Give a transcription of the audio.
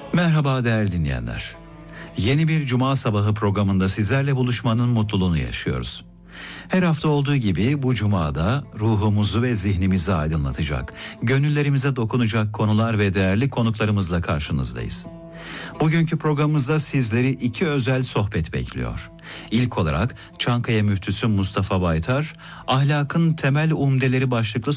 Merhaba değerli dinleyenler. Yeni bir Cuma sabahı programında sizlerle buluşmanın mutluluğunu yaşıyoruz. Her hafta olduğu gibi bu Cuma'da ruhumuzu ve zihnimizi aydınlatacak, gönüllerimize dokunacak konular ve değerli konuklarımızla karşınızdayız. Bugünkü programımızda sizleri iki özel sohbet bekliyor. İlk olarak Çankaya Müftüsü Mustafa Baytar, Ahlakın Temel Umdeleri başlıklı